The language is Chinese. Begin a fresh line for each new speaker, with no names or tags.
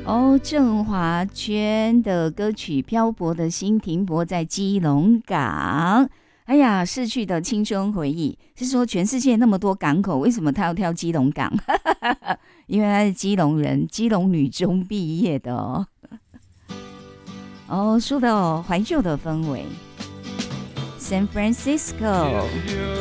哦，郑华娟的歌曲《漂泊的心停泊在基隆港》。哎呀，逝去的青春回忆，是说全世界那么多港口，为什么他要挑基隆港？因为他是基隆人，基隆女中毕业的哦。哦，说到怀旧的氛围，San Francisco。